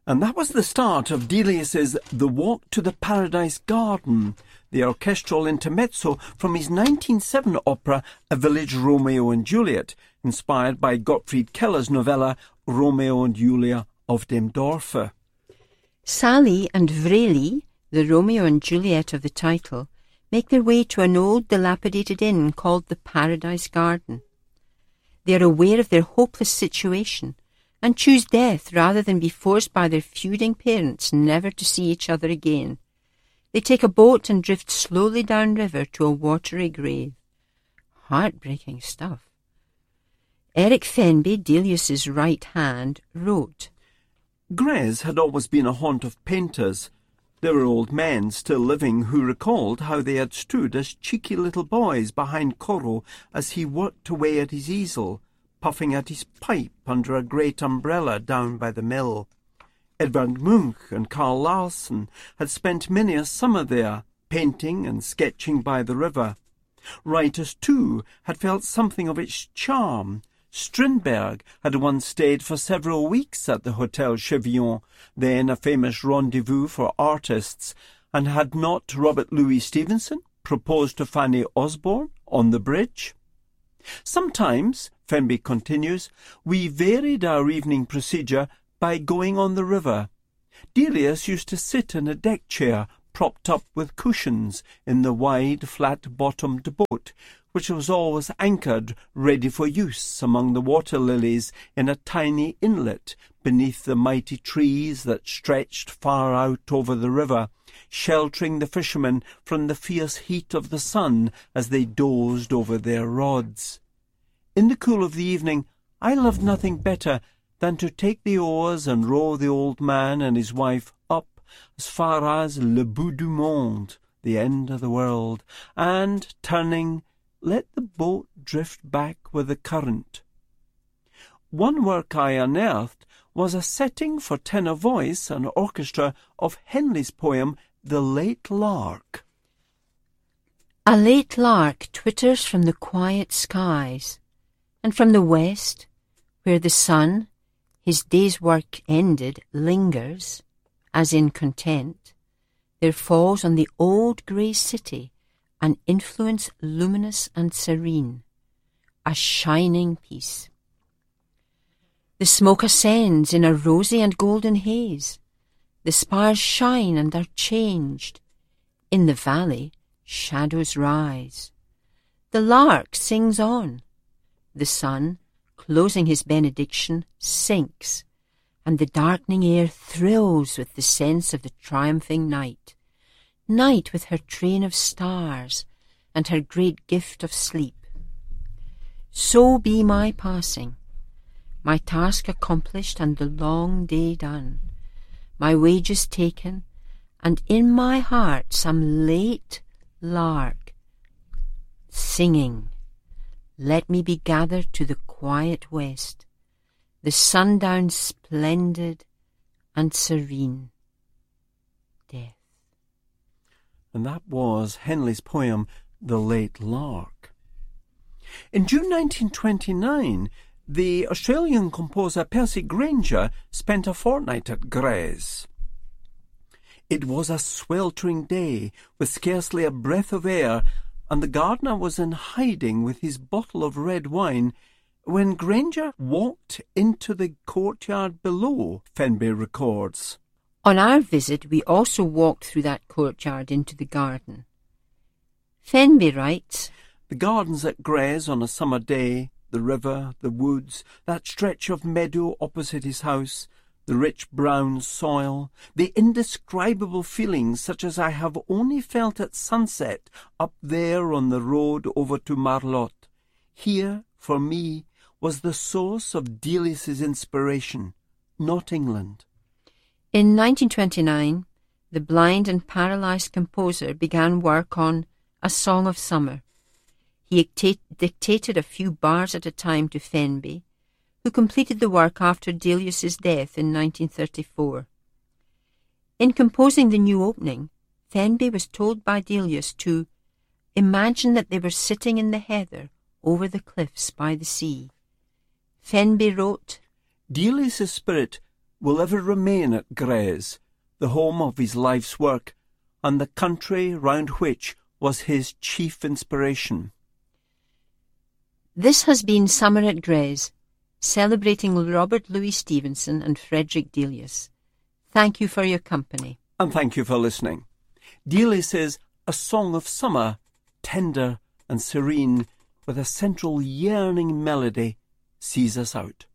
And that was the start of Delius's The Walk to the Paradise Garden, the orchestral intermezzo from his 1907 opera A Village Romeo and Juliet, inspired by Gottfried Keller's novella Romeo and Julia of dem Dorfe. Sally and Vreli, the Romeo and Juliet of the title, make their way to an old dilapidated inn called the Paradise Garden. They are aware of their hopeless situation and choose death rather than be forced by their feuding parents never to see each other again. They take a boat and drift slowly downriver to a watery grave. Heartbreaking stuff. Eric Fenby, Delius's right hand, wrote, Grèze had always been a haunt of painters. There were old men still living who recalled how they had stood as cheeky little boys behind Corot as he worked away at his easel, puffing at his pipe under a great umbrella down by the mill. Edvard Munch and Carl Larsson had spent many a summer there, painting and sketching by the river. Writers, too, had felt something of its charm. Strindberg had once stayed for several weeks at the Hotel Chevillon, then a famous rendezvous for artists, and had not Robert Louis Stevenson proposed to Fanny Osborne on the bridge? Sometimes, Fenby continues, we varied our evening procedure by going on the river. Delius used to sit in a deck chair propped up with cushions in the wide, flat-bottomed boat, which was always anchored ready for use among the water lilies in a tiny inlet beneath the mighty trees that stretched far out over the river, sheltering the fishermen from the fierce heat of the sun as they dozed over their rods. In the cool of the evening, I loved nothing better than to take the oars and row the old man and his wife up as far as le bout du monde, the end of the world, and, turning, let the boat drift back with the current. One work I unearthed was a setting for tenor voice and orchestra of Henley's poem The Late Lark. A late lark twitters from the quiet skies, and from the west, where the sun, his day's work ended, lingers, as in content, there falls on the old grey city an influence luminous and serene, a shining peace. The smoke ascends in a rosy and golden haze. The spires shine and are changed. In the valley, shadows rise. The lark sings on. The sun, closing his benediction, sinks, and the darkening air thrills with the sense of the triumphing night. Night with her train of stars and her great gift of sleep. So be my passing, my task accomplished and the long day done, my wages taken, and in my heart some late lark singing, let me be gathered to the quiet west, the sundown splendid and serene. Death. And that was Henley's poem, The Late Lark. In June 1929, the Australian composer Percy Grainger spent a fortnight at Grèze. It was a sweltering day, with scarcely a breath of air, and the gardener was in hiding with his bottle of red wine when Grainger walked into the courtyard below, Fenby records. On our visit, we also walked through that courtyard into the garden. Fenby writes, The gardens at Grèze on a summer day, the river, the woods, that stretch of meadow opposite his house, the rich brown soil, the indescribable feelings such as I have only felt at sunset up there on the road over to Marlotte. Here, for me, was the source of Delius's inspiration, not England. In 1929, the blind and paralysed composer began work on A Song of Summer. He dictated a few bars at a time to Fenby, who completed the work after Delius's death in 1934. In composing the new opening, Fenby was told by Delius to imagine that they were sitting in the heather over the cliffs by the sea. Fenby wrote, Delius's spirit will ever remain at Grez, the home of his life's work, and the country round which was his chief inspiration. This has been Summer at Grez, celebrating Robert Louis Stevenson and Frederick Delius. Thank you for your company. And thank you for listening. Delius is a song of summer, tender and serene, with a central yearning melody, sees us out.